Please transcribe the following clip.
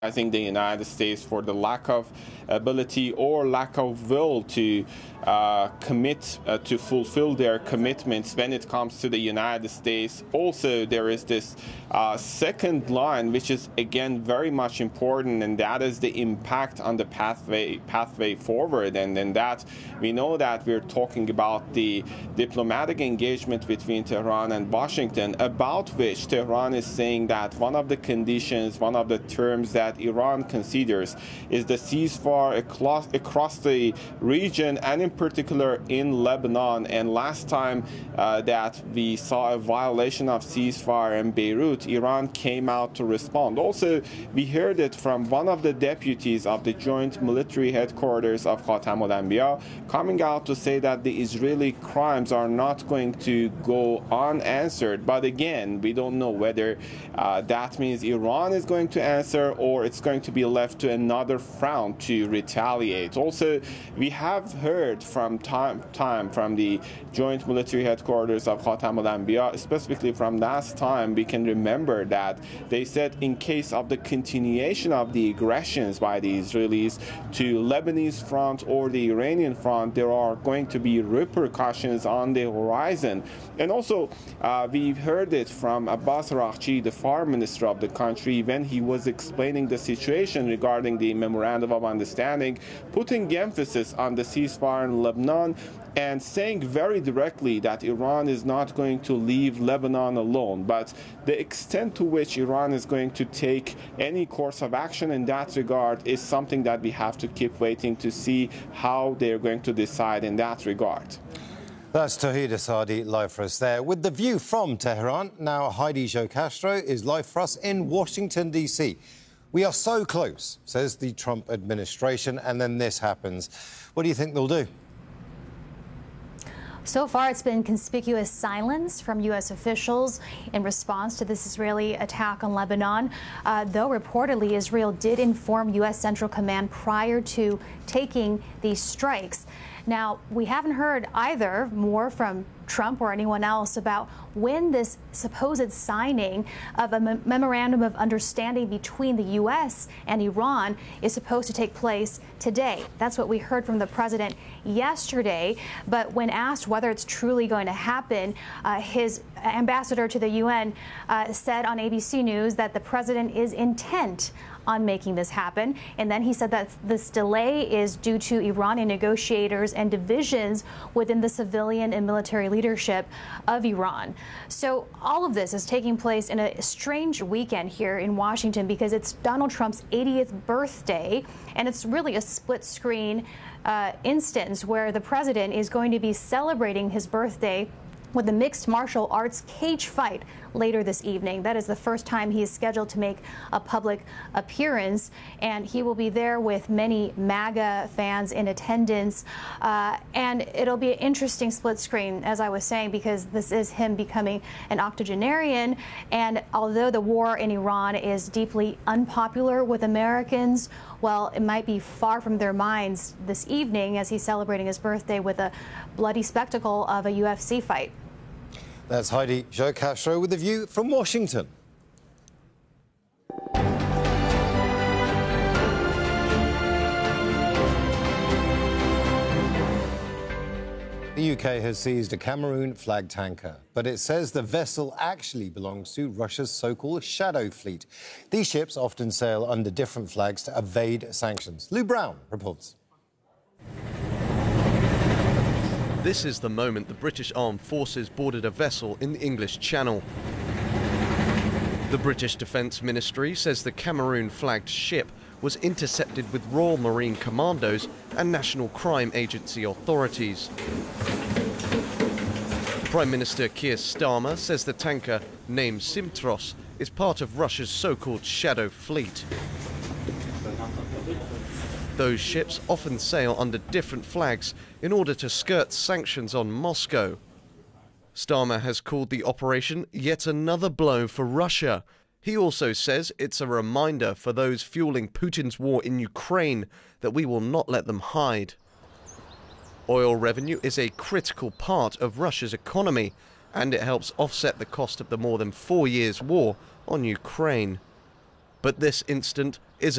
The United States for the lack of ability or lack of will to commit to fulfill their commitments when it comes to the United States. Also, there is this second line, which is again very much important, and that is the impact on the pathway forward. And then that we know that we're talking about the diplomatic engagement between Tehran and Washington, about which Tehran is saying that one of the conditions, one of the terms that Iran considers is the ceasefire across the region, and in particular in Lebanon. And last time that we saw a violation of ceasefire in Beirut, Iran came out to respond. Also, we heard it from one of the deputies of the joint military headquarters of Khatam al-Anbiya, coming out to say that the Israeli crimes are not going to go unanswered. But again, we don't know whether that means Iran is going to answer or it's going to be left to another front to retaliate. Also, we have heard from time from the joint military headquarters of Khatam al-Anbiya, specifically from last time, we can remember that they said in case of the continuation of the aggressions by the Israelis to Lebanese front or the Iranian front, there are going to be repercussions on the horizon. And also, we've heard it from Abbas Araghchi, the foreign minister of the country, when he was explaining the situation regarding the memorandum of understanding, putting emphasis on the ceasefire in Lebanon and saying very directly that Iran is not going to leave Lebanon alone. But the extent to which Iran is going to take any course of action in that regard is something that we have to keep waiting to see how they're going to decide in that regard. That's Tauhid Asadi live for us there. With The View from Tehran, now Heidi Joe-Castro is live for us in Washington, D.C. We are so close, says the Trump administration, and then this happens. What do you think they'll do? So far, it's been conspicuous silence from U.S. officials in response to this Israeli attack on Lebanon, though reportedly Israel did inform U.S. Central Command prior to taking these strikes. Now, we haven't heard either more from Trump or anyone else about when this supposed signing of a memorandum of understanding between the U.S. and Iran is supposed to take place today. That's what we heard from the president yesterday. But when asked whether it's truly going to happen, his ambassador to the UN said on ABC News that the president is intent on making this happen. And then he said that this delay is due to Iranian negotiators and divisions within the civilian and military leadership of Iran. So all of this is taking place in a strange weekend here in Washington because it's Donald Trump's 80th birthday, and it's really a split screen instance where the president is going to be celebrating his birthday with a mixed martial arts cage fight later this evening. That is the first time he is scheduled to make a public appearance, and he will be there with many MAGA fans in attendance. And it'll be an interesting split screen, as I was saying, because this is him becoming an octogenarian. And although the war in Iran is deeply unpopular with Americans, well, it might be far from their minds this evening as he's celebrating his birthday with a bloody spectacle of a UFC fight. That's Heidi Joe-Castro with The View from Washington. The UK has seized a Cameroon-flagged tanker, but it says the vessel actually belongs to Russia's so-called Shadow Fleet. These ships often sail under different flags to evade sanctions. Lou Brown reports. This is the moment the British Armed Forces boarded a vessel in the English Channel. The British Defence Ministry says the Cameroon-flagged ship was intercepted with Royal Marine Commandos and National Crime Agency authorities. Prime Minister Keir Starmer says the tanker, named Simtros, is part of Russia's so-called Shadow Fleet. Those ships often sail under different flags in order to skirt sanctions on Moscow. Starmer has called the operation yet another blow for Russia. He also says it's a reminder for those fueling Putin's war in Ukraine that we will not let them hide. Oil revenue is a critical part of Russia's economy, and it helps offset the cost of the more than 4 years' war on Ukraine. But this incident is